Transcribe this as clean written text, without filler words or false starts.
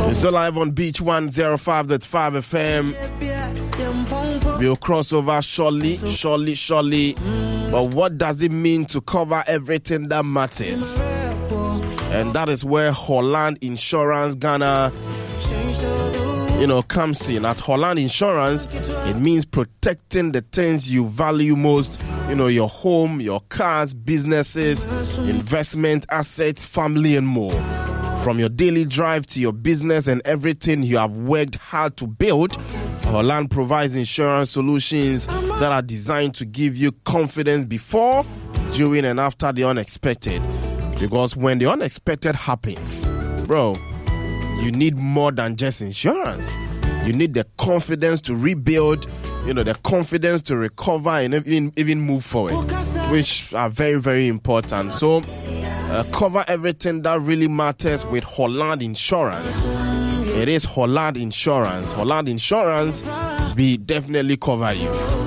It's still live on Beach 105.5 FM. We'll cross over surely. But what does it mean to cover everything that matters? And that is where Holland Insurance Ghana, comes in. At Holland Insurance, it means protecting the things you value most. Your home, your cars, businesses, investment assets, family, and more. From your daily drive to your business and everything you have worked hard to build, Holland provides insurance solutions that are designed to give you confidence before, during, and after the unexpected. Because when the unexpected happens, bro, you need more than just insurance. You need the confidence to rebuild, the confidence to recover and even move forward, which are very, very important. So, cover everything that really matters with Holland Insurance. It is Holland Insurance. Holland Insurance, we definitely cover you.